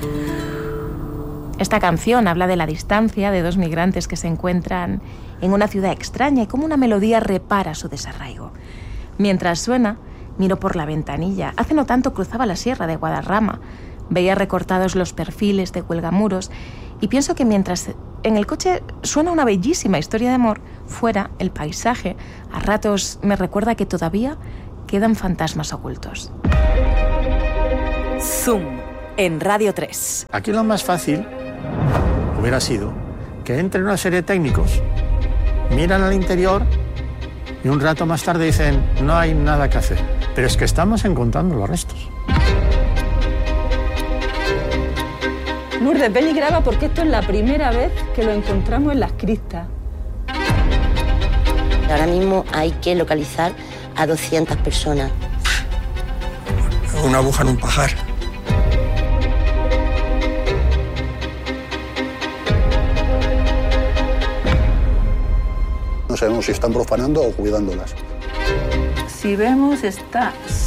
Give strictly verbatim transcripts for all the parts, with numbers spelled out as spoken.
Esta canción habla de la distancia de dos migrantes que se encuentran en una ciudad extraña y cómo una melodía repara su desarraigo. Mientras suena, miro por la ventanilla. Hace no tanto cruzaba la sierra de Guadarrama. Veía recortados los perfiles de Cuelgamuros y pienso que mientras en el coche suena una bellísima historia de amor, fuera, el paisaje, a ratos me recuerda que todavía quedan fantasmas ocultos. Zoom, en Radio tres. Aquí lo más fácil hubiera sido que entren una serie de técnicos, miran al interior y un rato más tarde dicen, no hay nada que hacer. Pero es que estamos encontrando los restos. Lourdes, ven y graba porque esto es la primera vez que lo encontramos en las cristas. Ahora mismo hay que localizar a doscientas personas. Una aguja en un pajar. No sabemos si están profanando o cuidándolas. Si vemos, está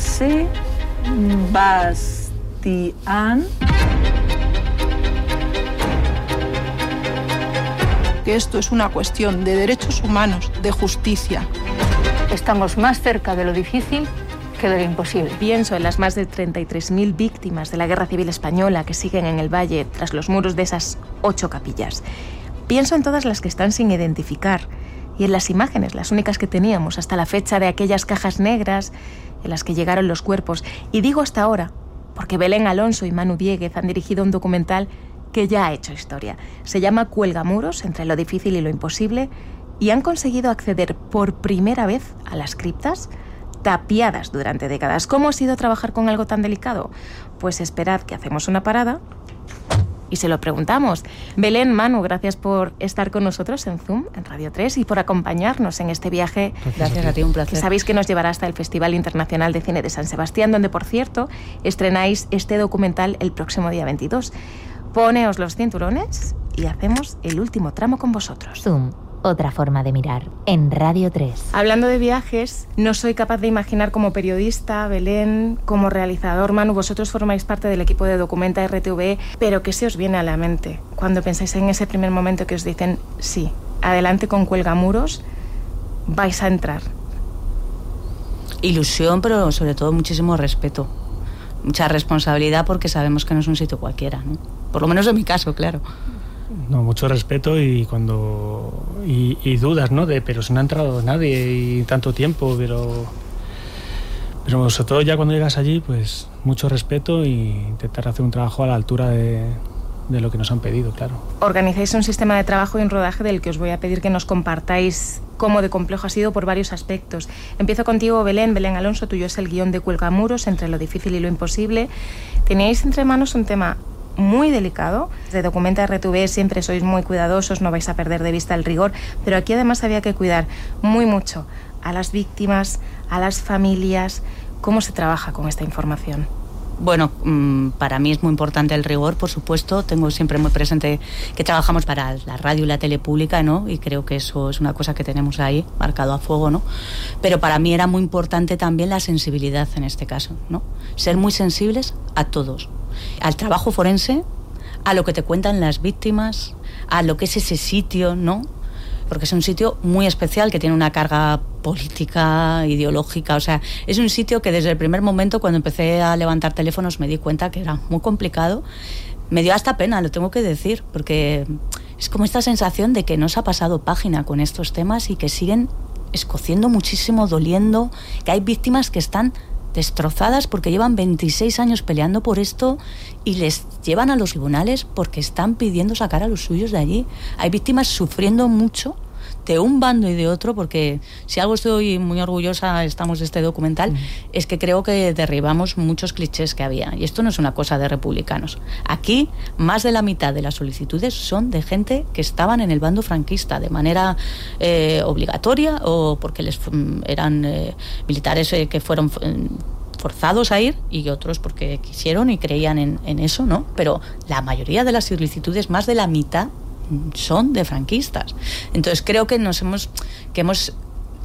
Sebastián. Que esto es una cuestión de derechos humanos, de justicia. Estamos más cerca de lo difícil que de lo imposible. Pienso en las más de treinta y tres mil víctimas de la Guerra Civil Española que siguen en el valle tras los muros de esas ocho capillas. Pienso en todas las que están sin identificar y en las imágenes, las únicas que teníamos hasta la fecha de aquellas cajas negras en las que llegaron los cuerpos. Y digo hasta ahora, porque Belén Alonso y Manu Diéguez han dirigido un documental que ya ha hecho historia. Se llama Cuelgamuros, entre lo difícil y lo imposible, y han conseguido acceder por primera vez a las criptas tapiadas durante décadas. ¿Cómo ha sido trabajar con algo tan delicado? Pues esperad que hacemos una parada y se lo preguntamos. Belén, Manu, gracias por estar con nosotros en Zoom, en Radio tres, y por acompañarnos en este viaje. Gracias a ti, un placer. Que sabéis que nos llevará hasta el Festival Internacional de Cine de San Sebastián, donde, por cierto, estrenáis este documental el próximo día veintidós. Poneos los cinturones y hacemos el último tramo con vosotros. Zoom, otra forma de mirar, en Radio tres. Hablando de viajes, no soy capaz de imaginar como periodista, Belén, como realizador, Manu, vosotros formáis parte del equipo de Documenta R T V E, pero ¿qué se os viene a la mente cuando pensáis en ese primer momento que os dicen, sí, adelante con Cuelgamuros, vais a entrar? Ilusión, pero sobre todo muchísimo respeto. Mucha responsabilidad porque sabemos que no es un sitio cualquiera, ¿no? Por lo menos en mi caso, claro. No, mucho respeto y cuando y, y dudas, ¿no? De pero si no ha entrado nadie y tanto tiempo, pero pero sobre todo ya cuando llegas allí, pues mucho respeto y intentar hacer un trabajo a la altura de, de lo que nos han pedido, claro. Organizáis un sistema de trabajo y un rodaje del que os voy a pedir que nos compartáis cómo de complejo ha sido por varios aspectos. Empiezo contigo, Belén. Belén Alonso, tuyo es el guión de Cuelgamuros, entre lo difícil y lo imposible. Teníais entre manos un tema muy delicado. De Documenta R T V E siempre sois muy cuidadosos, no vais a perder de vista el rigor, pero aquí además había que cuidar muy mucho a las víctimas, a las familias. ¿Cómo se trabaja con esta información? Bueno, para mí es muy importante el rigor, por supuesto. Tengo siempre muy presente que trabajamos para la radio y la tele pública, ¿no? Y creo que eso es una cosa que tenemos ahí, marcado a fuego, ¿no? Pero para mí era muy importante también la sensibilidad en este caso, ¿no? Ser muy sensibles a todos. Al trabajo forense, a lo que te cuentan las víctimas, a lo que es ese sitio, ¿no? Porque es un sitio muy especial que tiene una carga política, ideológica, o sea, es un sitio que desde el primer momento cuando empecé a levantar teléfonos me di cuenta que era muy complicado. Me dio hasta pena, lo tengo que decir, porque es como esta sensación de que no se ha pasado página con estos temas y que siguen escociendo muchísimo, doliendo, que hay víctimas que están destrozadas porque llevan veintiséis años peleando por esto y les llevan a los tribunales porque están pidiendo sacar a los suyos de allí. Hay víctimas sufriendo mucho de un bando y de otro, porque si algo estoy muy orgullosa, estamos de este documental, mm. es que creo que derribamos muchos clichés que había. Y esto no es una cosa de republicanos. Aquí, más de la mitad de las solicitudes son de gente que estaban en el bando franquista de manera eh, obligatoria o porque les eran eh, militares eh, que fueron eh, forzados a ir, y otros porque quisieron y creían en, en eso, ¿no? Pero la mayoría de las solicitudes, más de la mitad, son de franquistas. Entonces creo que nos hemos que hemos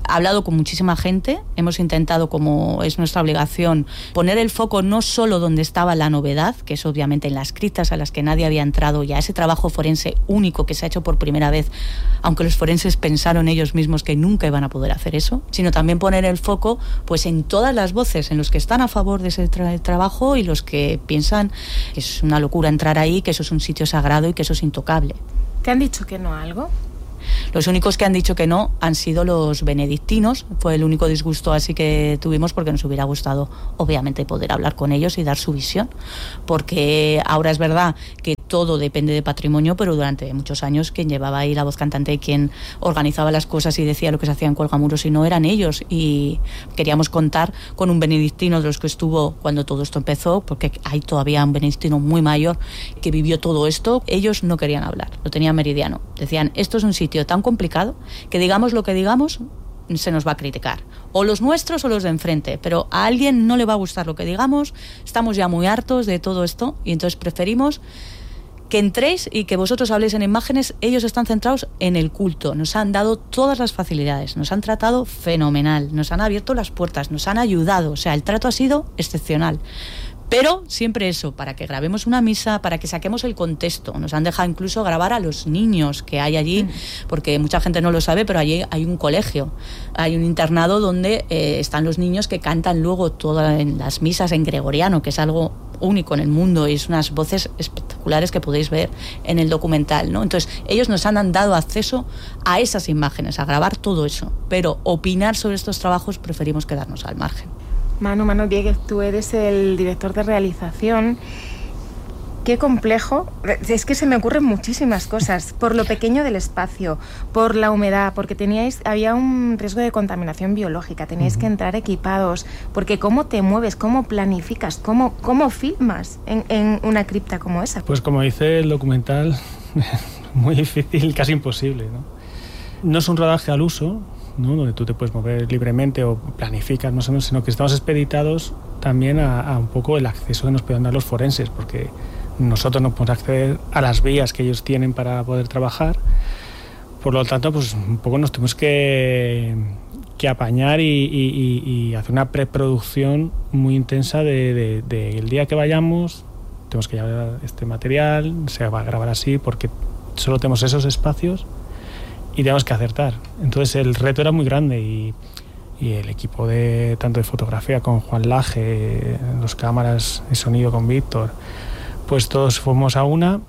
hablado con muchísima gente, hemos intentado, como es nuestra obligación, poner el foco no solo donde estaba la novedad, que es obviamente en las criptas a las que nadie había entrado, y a ese trabajo forense único que se ha hecho por primera vez, aunque los forenses pensaron ellos mismos que nunca iban a poder hacer eso, sino también poner el foco pues en todas las voces, en los que están a favor de ese tra- trabajo y los que piensan que es una locura entrar ahí, que eso es un sitio sagrado y que eso es intocable. ¿Te han dicho que no a algo? Los únicos que han dicho que no han sido los benedictinos. Fue el único disgusto así que tuvimos, porque nos hubiera gustado obviamente poder hablar con ellos y dar su visión, porque ahora es verdad que todo depende de patrimonio, pero durante muchos años quien llevaba ahí la voz cantante y quien organizaba las cosas y decía lo que se hacía en Cuelgamuros y no eran ellos, y queríamos contar con un benedictino de los que estuvo cuando todo esto empezó, porque hay todavía un benedictino muy mayor que vivió todo esto. Ellos no querían hablar, lo tenían meridiano, decían esto es un sitio tan complicado que digamos lo que digamos se nos va a criticar, o los nuestros o los de enfrente, pero a alguien no le va a gustar lo que digamos, estamos ya muy hartos de todo esto y entonces preferimos que entréis y que vosotros habléis en imágenes. Ellos están centrados en el culto, nos han dado todas las facilidades, nos han tratado fenomenal, nos han abierto las puertas, nos han ayudado, o sea, el trato ha sido excepcional. Pero siempre eso, para que grabemos una misa, para que saquemos el contexto. Nos han dejado incluso grabar a los niños que hay allí, porque mucha gente no lo sabe, pero allí hay un colegio, hay un internado donde eh, están los niños que cantan luego todas en las misas en gregoriano, que es algo único en el mundo y es unas voces espectaculares que podéis ver en el documental, ¿no? Entonces, ellos nos han dado acceso a esas imágenes, a grabar todo eso, pero opinar sobre estos trabajos preferimos quedarnos al margen. Manu, Manu Vieguez, tú eres el director de realización. Qué complejo. Es que se me ocurren muchísimas cosas. Por lo pequeño del espacio, por la humedad, porque teníais, había un riesgo de contaminación biológica, teníais uh-huh. que entrar equipados, porque cómo te mueves, cómo planificas, cómo, cómo filmas en, en una cripta como esa. Pues como dice el documental, muy difícil, casi imposible, ¿no? No es un rodaje al uso, ¿no? Donde tú te puedes mover libremente o planificas más o menos, sino que estamos expeditados también a, a un poco el acceso que nos pueden dar los forenses, porque nosotros no podemos acceder a las vías que ellos tienen para poder trabajar. Por lo tanto, pues un poco nos tenemos que, que apañar y, y, y hacer una preproducción muy intensa de, de, de el día que vayamos tenemos que llevar este material, se va a grabar así porque solo tenemos esos espacios y tenemos que acertar. Entonces el reto era muy grande y, y el equipo de tanto de fotografía con Juan Laje, los cámaras de sonido con Víctor, pues todos fuimos a una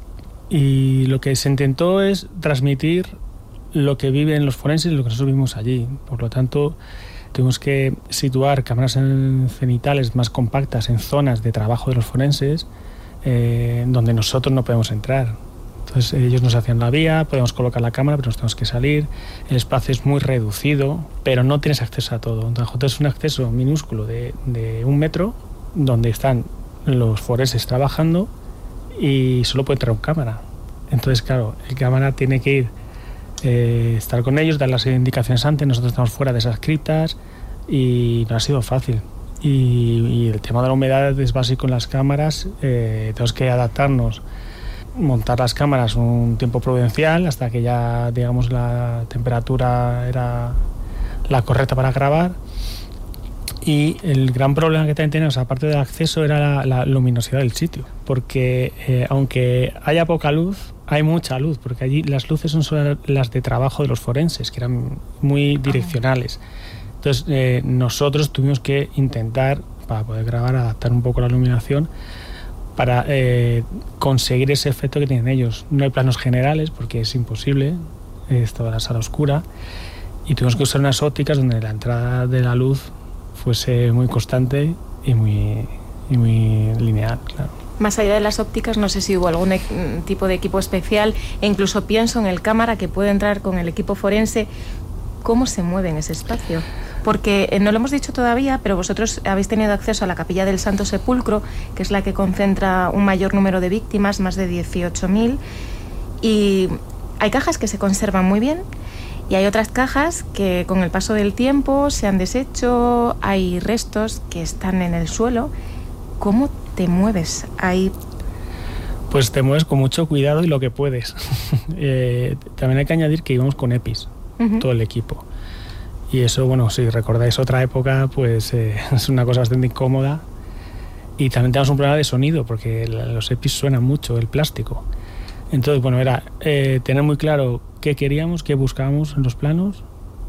y lo que se intentó es transmitir lo que viven los forenses y lo que nosotros vivimos allí. Por lo tanto, tuvimos que situar cámaras cenitales más compactas en zonas de trabajo de los forenses eh, donde nosotros no podemos entrar. Entonces ellos nos hacían la vía, podemos colocar la cámara, pero nos tenemos que salir. El espacio es muy reducido, pero no tienes acceso a todo. Entonces es un acceso minúsculo de, de un metro donde están los forenses trabajando y solo puede entrar un cámara. Entonces, claro, el cámara tiene que ir, eh, estar con ellos, dar las indicaciones antes, nosotros estamos fuera de esas criptas y no ha sido fácil. Y, y el tema de la humedad es básico en las cámaras, eh, tenemos que adaptarnos, montar las cámaras un tiempo prudencial hasta que ya, digamos, la temperatura era la correcta para grabar. Y el gran problema que también teníamos, aparte del acceso, era la, la luminosidad del sitio, porque eh, aunque haya poca luz, hay mucha luz, porque allí las luces son solo las de trabajo de los forenses, que eran muy direccionales. Entonces eh, nosotros tuvimos que intentar, para poder grabar, adaptar un poco la iluminación para eh, conseguir ese efecto que tienen ellos. No hay planos generales porque es imposible, es toda la sala oscura, y tuvimos que usar unas ópticas donde la entrada de la luz fuese muy constante y muy, y muy lineal, claro. Más allá de las ópticas, no sé si hubo algún e- tipo de equipo especial, e incluso pienso en el cámara que puede entrar con el equipo forense. ¿Cómo se mueve en ese espacio? Porque eh, no lo hemos dicho todavía, pero vosotros habéis tenido acceso a la capilla del Santo Sepulcro, que es la que concentra un mayor número de víctimas, más de dieciocho mil, y hay cajas que se conservan muy bien y hay otras cajas que con el paso del tiempo se han deshecho, hay restos que están en el suelo. ¿Cómo te mueves ahí? Pues te mueves con mucho cuidado y lo que puedes. eh, también hay que añadir que íbamos con EPIs, uh-huh. todo el equipo. y eso, bueno, si recordáis otra época, pues eh, es una cosa bastante incómoda. Y también tenemos un problema de sonido, porque los E P Is suenan mucho, el plástico. Entonces, bueno, era eh, tener muy claro qué queríamos, qué buscábamos en los planos,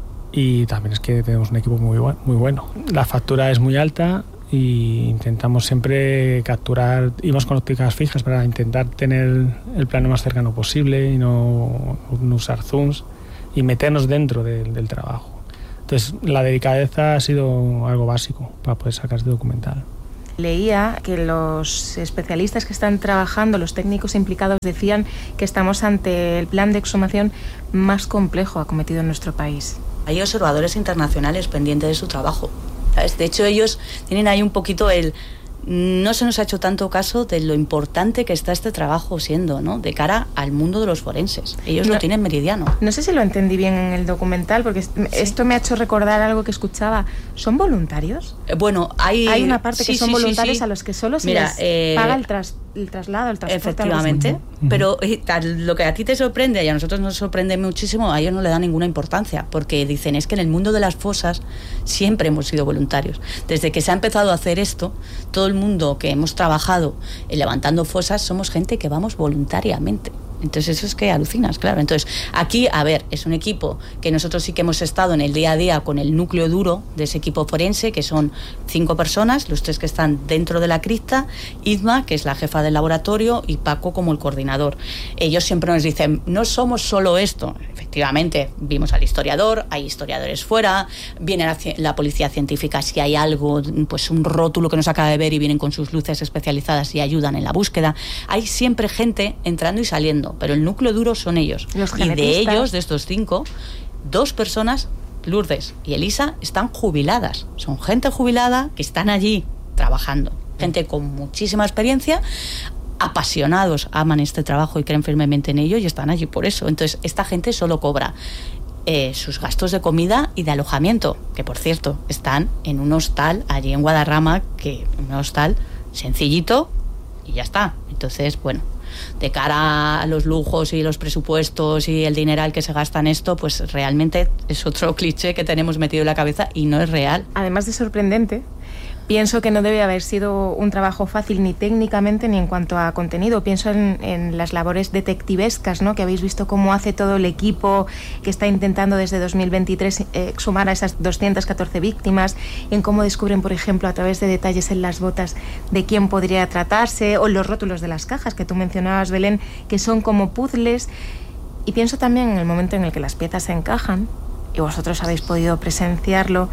y también es que tenemos un equipo muy, muy bueno. La factura es muy alta y intentamos siempre capturar, íbamos con ópticas fijas para intentar tener el plano más cercano posible y no, no usar zooms y meternos dentro de, del trabajo. Entonces, la delicadeza ha sido algo básico para poder sacar este documental. Leía que los especialistas que están trabajando, los técnicos implicados, decían que estamos ante el plan de exhumación más complejo acometido en nuestro país. Hay observadores internacionales pendientes de su trabajo, ¿sabes? De hecho, ellos tienen ahí un poquito el... No se nos ha hecho tanto caso de lo importante que está este trabajo siendo, ¿no? De cara al mundo de los forenses. Ellos no, lo tienen meridiano. No sé si lo entendí bien en el documental, porque sí. Esto me ha hecho recordar algo que escuchaba. ¿Son voluntarios? Eh, bueno, hay... Hay una parte sí, que son sí, voluntarios sí, sí. a los que solo se Mira, les eh, paga el, tras, el traslado, el transporte. Efectivamente. Pero eh, lo que a ti te sorprende y a nosotros nos sorprende muchísimo, a ellos no le dan ninguna importancia, porque dicen, es que en el mundo de las fosas siempre hemos sido voluntarios. Desde que se ha empezado a hacer esto, todo el mundo que hemos trabajado en levantando fosas somos gente que vamos voluntariamente. Entonces eso es que alucinas, claro. Entonces aquí, a ver, es un equipo que nosotros sí que hemos estado en el día a día con el núcleo duro de ese equipo forense, que son cinco personas, los tres que están dentro de la cripta, Isma, que es la jefa del laboratorio, y Paco como el coordinador. Ellos siempre nos dicen, no somos solo esto. Efectivamente, vimos al historiador, hay historiadores fuera, viene la, la policía científica si hay algo, pues un rótulo que nos acaba de ver y vienen con sus luces especializadas y ayudan en la búsqueda. Hay siempre gente entrando y saliendo, pero el núcleo duro son ellos. Los y de ellos, de estos cinco, dos personas, Lourdes y Elisa, están jubiladas. Son gente jubilada que están allí trabajando. Gente con muchísima experiencia, apasionados, aman este trabajo y creen firmemente en ello y están allí por eso. Entonces, esta gente solo cobra eh, sus gastos de comida y de alojamiento, que por cierto, están en un hostal allí en Guadarrama, que un hostal sencillito y ya está. Entonces, bueno, de cara a los lujos y los presupuestos y el dineral que se gasta en esto, pues realmente es otro cliché que tenemos metido en la cabeza y no es real. Además de sorprendente, pienso que no debe haber sido un trabajo fácil ni técnicamente ni en cuanto a contenido. Pienso en, en las labores detectivescas, ¿no? Que habéis visto cómo hace todo el equipo que está intentando desde dos mil veintitrés eh, exhumar a esas doscientas catorce víctimas, en cómo descubren, por ejemplo, a través de detalles en las botas de quién podría tratarse, o los rótulos de las cajas que tú mencionabas, Belén, que son como puzzles. Y pienso también en el momento en el que las piezas se encajan, y vosotros habéis podido presenciarlo,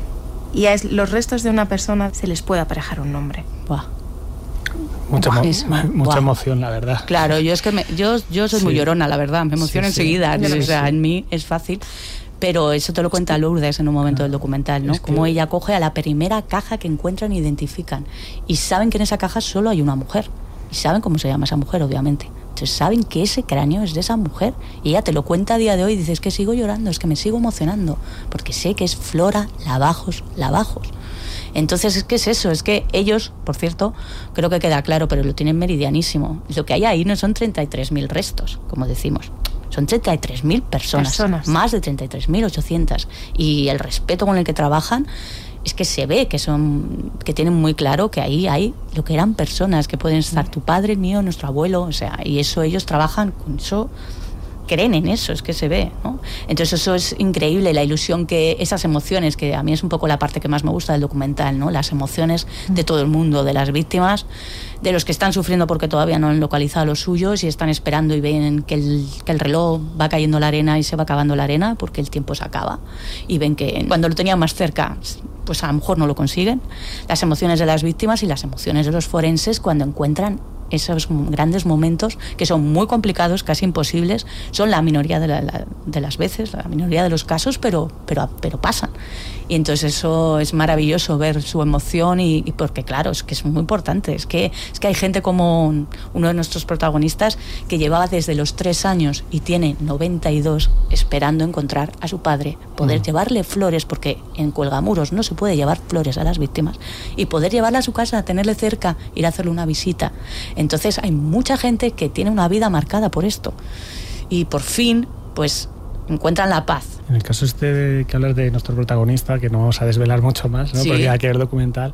y a los restos de una persona se les puede aparejar un nombre. Buah. Mucha, Buah. Mo- mucha Buah. emoción, la verdad. Claro, yo es que me, yo, yo soy Sí. muy llorona, la verdad, me emociono Sí, sí. enseguida. Yo O sea, sí. en mí es fácil. Pero eso te lo cuenta Lourdes en un momento del documental, ¿no? Es que- Como ella coge a la primera caja que encuentran e identifican. Y saben que en esa caja solo hay una mujer. Y saben cómo se llama esa mujer, obviamente. Entonces saben que ese cráneo es de esa mujer. Y ella te lo cuenta a día de hoy y dices, es que sigo llorando, es que me sigo emocionando. Porque sé que es Flora Lavajos Lavajos. Entonces es que es eso, es que ellos, por cierto, creo que queda claro, pero lo tienen meridianísimo. Lo que hay ahí no son treinta y tres mil restos, como decimos. Son treinta y tres mil personas, Personas. más de treinta y tres mil ochocientas. Y el respeto con el que trabajan es que se ve que son que tienen muy claro que ahí hay lo que eran personas, que pueden estar tu padre, el mío, nuestro abuelo, o sea, y eso ellos trabajan con eso, creen en eso, es que se ve, ¿no? Entonces eso es increíble, la ilusión que esas emociones, que a mí es un poco la parte que más me gusta del documental, ¿no? Las emociones de todo el mundo, de las víctimas, de los que están sufriendo porque todavía no han localizado a los suyos y están esperando y ven que el, que el reloj va cayendo la arena y se va acabando la arena porque el tiempo se acaba, y ven que cuando lo tenían más cerca, pues a lo mejor no lo consiguen. Las emociones de las víctimas y las emociones de los forenses cuando encuentran esos grandes momentos que son muy complicados, casi imposibles, son la minoría de, la, la, de las veces, la minoría de los casos, pero, pero, pero pasan. Y entonces eso es maravilloso, ver su emoción y, y porque claro, es que es muy importante, es que, es que hay gente como uno de nuestros protagonistas que llevaba desde los tres años y tiene noventa y dos esperando encontrar a su padre, poder mm. llevarle flores, porque en Cuelgamuros no se puede llevar flores a las víctimas, y poder llevarla a su casa, tenerle cerca, ir a hacerle una visita. Entonces hay mucha gente que tiene una vida marcada por esto y por fin pues encuentran la paz, En el caso este de, que hablas de nuestro protagonista, que no vamos a desvelar mucho más, ¿no? Sí. Porque hay que ver documental,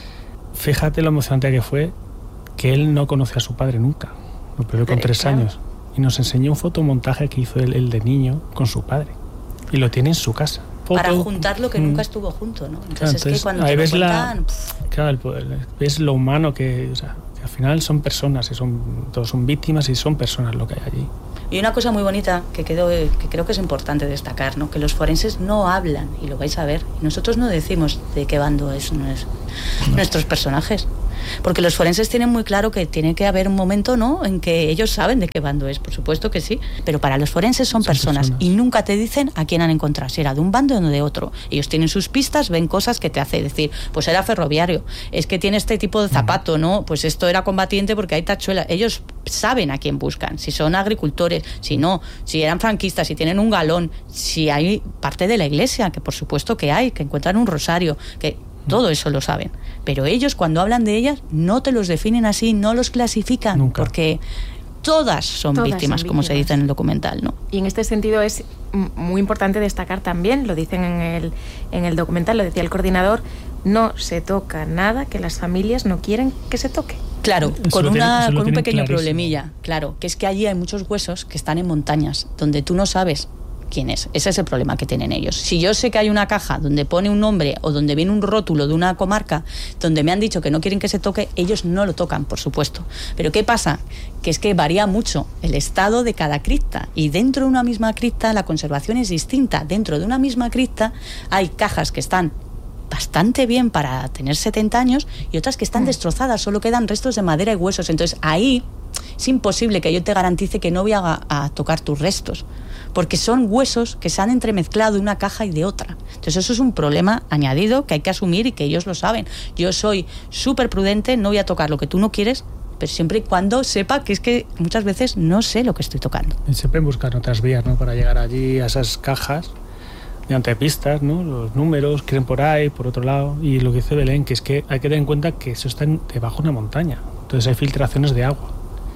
fíjate lo emocionante que fue que él no conoció a su padre nunca, lo perdió con tres claro. años, y nos enseñó un fotomontaje que hizo él, él de niño con su padre, y lo tiene en su casa. Foto, para juntar lo que mm. nunca estuvo junto, ¿no? Entonces, claro, entonces es que cuando ahí te ves lo cuentan, la, claro, el, ves lo humano que, o sea, que al final son personas, y son, todos son víctimas y son personas lo que hay allí. Y una cosa muy bonita que, quedó, que creo que es importante destacar, ¿no? Que los forenses no hablan, y lo vais a ver, y nosotros no decimos de qué bando es, no es no. nuestros personajes. Porque los forenses tienen muy claro que tiene que haber un momento, ¿no?, en que ellos saben de qué bando es, por supuesto que sí, pero para los forenses son, son personas, personas y nunca te dicen a quién han encontrado, si era de un bando o de otro. Ellos tienen sus pistas, ven cosas que te hace decir, pues era ferroviario, es que tiene este tipo de zapato, ¿no?, pues esto era combatiente porque hay tachuela. Ellos saben a quién buscan, si son agricultores, si no, si eran franquistas, si tienen un galón, si hay parte de la iglesia, que por supuesto que hay, que encuentran un rosario, que todo eso lo saben, pero ellos cuando hablan de ellas no te los definen así, no los clasifican. Nunca. Porque todas son todas víctimas, son como víctimas. Se dice en el documental, ¿no? Y en este sentido es muy importante destacar también, lo dicen en el, en el documental, lo decía el coordinador, no se toca nada que las familias no quieren que se toque. Claro, eso con, una, tiene, con un pequeño clarísimo. problemilla, claro, que es que allí hay muchos huesos que están en montañas, donde tú no sabes quién es. Ese es el problema que tienen ellos. Si yo sé que hay una caja donde pone un nombre o donde viene un rótulo de una comarca donde me han dicho que no quieren que se toque, ellos no lo tocan, por supuesto. Pero ¿qué pasa? Que es que varía mucho el estado de cada cripta, y dentro de una misma cripta la conservación es distinta. Dentro de una misma cripta hay cajas que están bastante bien para tener setenta años y otras que están destrozadas, solo quedan restos de madera y huesos. Entonces ahí es imposible que yo te garantice que no voy a, a tocar tus restos, porque son huesos que se han entremezclado de una caja y de otra. Entonces eso es un problema añadido que hay que asumir y que ellos lo saben. Yo soy súper prudente, no voy a tocar lo que tú no quieres, pero siempre y cuando sepa que es que muchas veces no sé lo que estoy tocando. Y siempre buscan otras vías, ¿no?, para llegar allí a esas cajas, mediante pistas, ¿no?, los números, quieren por ahí, por otro lado. Y lo que dice Belén, que es que hay que tener en cuenta que eso está debajo de una montaña, entonces hay filtraciones de agua.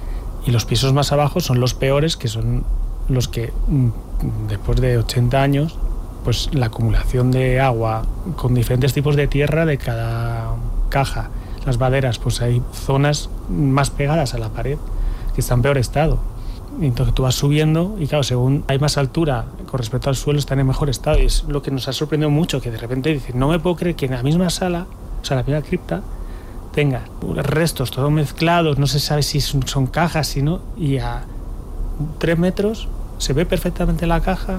Y los pisos más abajo son los peores, que son los que después de ochenta años, pues la acumulación de agua con diferentes tipos de tierra de cada caja, las maderas, pues hay zonas más pegadas a la pared que están en peor estado. Entonces tú vas subiendo y claro, según hay más altura con respecto al suelo, están en mejor estado. Y es lo que nos ha sorprendido mucho, que de repente dicen, no me puedo creer que en la misma sala, o sea, la primera cripta, tenga restos todos mezclados, no se sabe si son, son cajas, si no, y a tres metros se ve perfectamente la caja,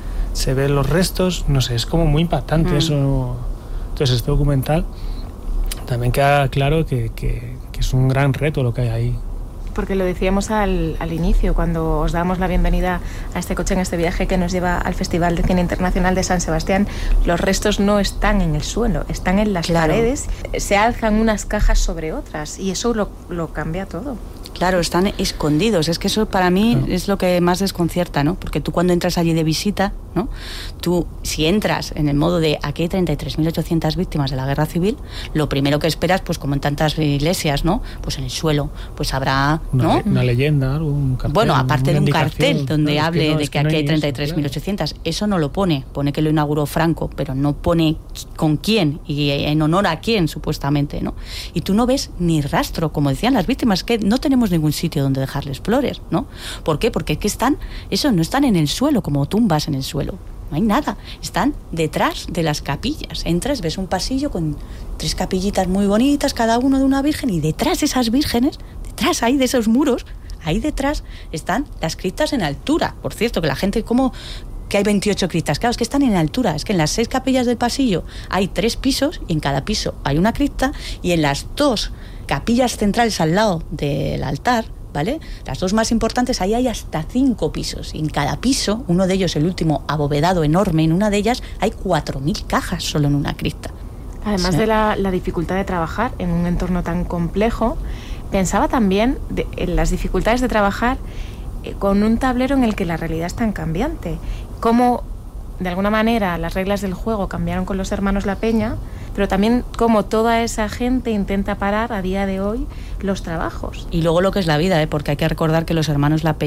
se ven los restos, no sé, es como muy impactante mm. eso. Entonces este documental también queda claro que, que, que es un gran reto lo que hay ahí. Porque lo decíamos al, al inicio, cuando os damos la bienvenida a este coche en este viaje que nos lleva al Festival de Cine Internacional de San Sebastián, los restos no están en el suelo, están en las claro. paredes, se alzan unas cajas sobre otras y eso lo, lo cambia todo. Claro, están escondidos. Es que eso para mí no. es lo que más desconcierta, ¿no? Porque tú cuando entras allí de visita, ¿no?, tú si entras en el modo de aquí hay treinta y tres mil ochocientas víctimas de la guerra civil, lo primero que esperas, pues como en tantas iglesias, ¿no?, pues en el suelo, pues habrá, ¿no?, una, una leyenda, un cartel. Bueno, aparte de un cartel donde claro, hable que no, de que, que aquí no hay treinta y tres mil ochocientas, claro. Eso no lo pone, pone que lo inauguró Franco, pero no pone con quién y en honor a quién, supuestamente, ¿no? Y tú no ves ni rastro, como decían las víctimas, que no tenemos ningún sitio donde dejarles flores, ¿no? ¿Por qué? Porque es que están, eso, no están en el suelo como tumbas en el suelo, no hay nada, están detrás de las capillas. Entras, ves un pasillo con tres capillitas muy bonitas, cada uno de una virgen, y detrás de esas vírgenes, detrás ahí de esos muros, ahí detrás están las criptas en altura. Por cierto, que la gente, ¿cómo que hay veintiocho criptas? Claro, es que están en altura, es que en las seis capillas del pasillo hay tres pisos y en cada piso hay una cripta, y en las dos capillas centrales al lado del altar, ¿vale?, las dos más importantes, ahí hay hasta cinco pisos, y en cada piso, uno de ellos, el último abovedado enorme, en una de ellas hay cuatro mil cajas solo en una cripta. Además ¿sí? de la, la dificultad de trabajar en un entorno tan complejo, pensaba también de, en las dificultades de trabajar eh, con un tablero en el que la realidad es tan cambiante. Cómo, de alguna manera, las reglas del juego cambiaron con los hermanos La Peña, pero también cómo toda esa gente intenta parar a día de hoy los trabajos. Y luego lo que es la vida, ¿eh? Porque hay que recordar que los hermanos La Peña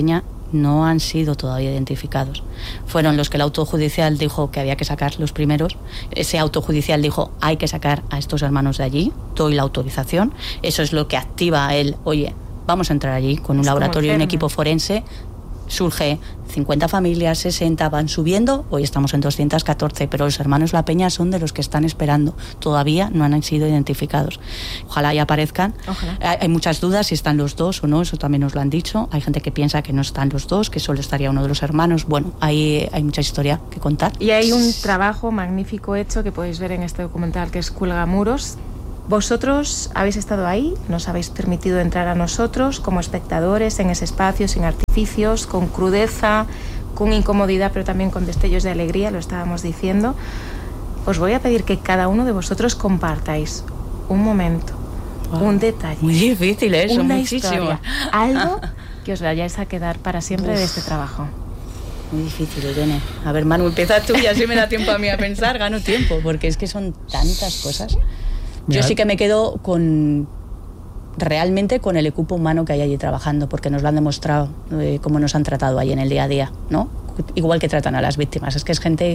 no han sido todavía identificados. Fueron los que el auto judicial dijo que había que sacar los primeros. Ese auto judicial dijo, hay que sacar a estos hermanos de allí, doy la autorización. Eso es lo que activa el, oye, vamos a entrar allí con un es laboratorio y un equipo forense. Surge cincuenta familias, sesenta, van subiendo, hoy estamos en doscientos catorce, pero los hermanos La Peña son de los que están esperando, todavía no han sido identificados. Ojalá ya aparezcan. Ojalá. Hay muchas dudas si están los dos o no, eso también nos lo han dicho. Hay gente que piensa que no están los dos, que solo estaría uno de los hermanos. Bueno, hay, hay mucha historia que contar. Y hay un trabajo magnífico hecho que podéis ver en este documental, que es Cuelgamuros. Vosotros habéis estado ahí, nos habéis permitido entrar a nosotros como espectadores en ese espacio, sin artificios, con crudeza, con incomodidad, pero también con destellos de alegría, lo estábamos diciendo. Os voy a pedir que cada uno de vosotros compartáis un momento, wow, un detalle. Muy difícil eso, una muchísimo. Historia, algo que os vayáis a quedar para siempre Uf. de este trabajo. Muy difícil, Irene. A ver, Manu, empieza tú y así me da tiempo a mí a pensar, gano tiempo, porque es que son tantas cosas. Yo sí que me quedo con realmente con el equipo humano que hay allí trabajando, porque nos lo han demostrado, eh, cómo nos han tratado ahí en el día a día, ¿no? Igual que tratan a las víctimas. Es que es gente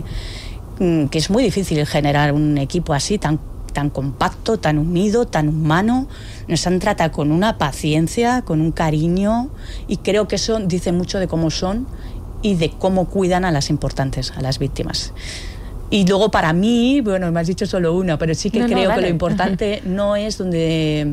mm, que es muy difícil generar un equipo así, tan, tan compacto, tan unido, tan humano. Nos han tratado con una paciencia, con un cariño, y creo que eso dice mucho de cómo son y de cómo cuidan a las importantes, a las víctimas. Y luego para mí, bueno, me has dicho solo una, pero sí que no, creo no, que lo importante no es donde,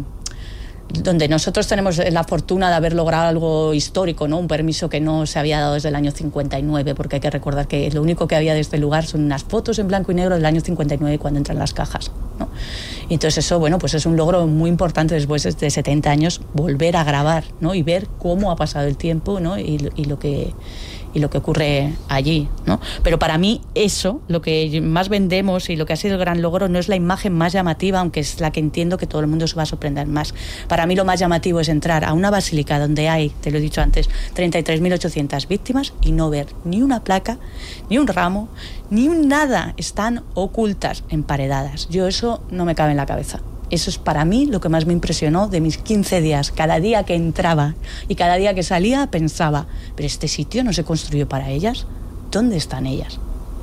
donde nosotros tenemos la fortuna de haber logrado algo histórico, ¿no? Un permiso que no se había dado desde el año cincuenta y nueve, porque hay que recordar que lo único que había de este lugar son unas fotos en blanco y negro del año cincuenta y nueve cuando entran las cajas, ¿no? Y entonces eso, bueno, pues es un logro muy importante después de setenta años, volver a grabar, ¿no? Y ver cómo ha pasado el tiempo, ¿no? Y, y lo que... y lo que ocurre allí, ¿no? Pero para mí eso, lo que más vendemos y lo que ha sido el gran logro, no es la imagen más llamativa, aunque es la que entiendo que todo el mundo se va a sorprender más. Para mí lo más llamativo es entrar a una basílica donde hay, te lo he dicho antes, treinta y tres mil ochocientas víctimas y no ver ni una placa, ni un ramo, ni un nada. Están ocultas, emparedadas. Yo eso no me cabe en la cabeza. Eso es para mí lo que más me impresionó de mis quince días. Cada día que entraba y cada día que salía pensaba, pero este sitio no se construyó para ellas. ¿Dónde están ellas?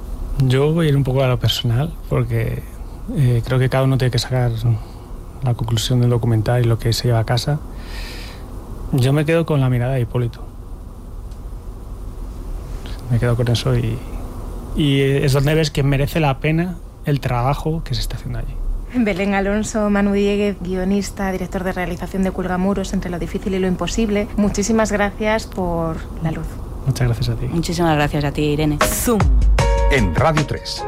Yo voy a ir un poco a lo personal, porque eh, creo que cada uno tiene que sacar la conclusión del documental y lo que se lleva a casa. Yo me quedo con la mirada de Hipólito. Me quedo con eso y, y es donde ves que merece la pena el trabajo que se está haciendo allí. Belén Alonso, Manu Dieguez, guionista, director de realización de Cuelgamuros, entre lo difícil y lo imposible. Muchísimas gracias por la luz. Muchas gracias a ti. Muchísimas gracias a ti, Irene. Zoom. En Radio tres.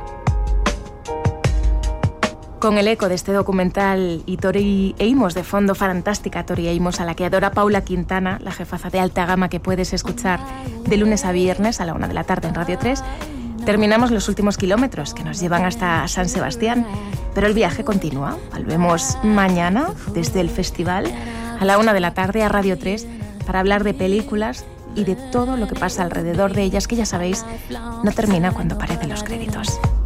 Con el eco de este documental y Tori Amos de fondo, fantástica Tori Amos, a la que adora Paula Quintana, la jefaza de alta gama que puedes escuchar de lunes a viernes a la una de la tarde en Radio tres, terminamos los últimos kilómetros que nos llevan hasta San Sebastián, pero el viaje continúa. Volvemos mañana desde el festival a la una de la tarde a Radio tres para hablar de películas y de todo lo que pasa alrededor de ellas, que ya sabéis, no termina cuando aparecen los créditos.